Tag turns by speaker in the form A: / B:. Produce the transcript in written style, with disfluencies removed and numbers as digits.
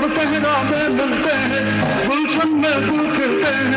A: सहरा में मिलते हैं, गुलशन में गुल खिलते हैं।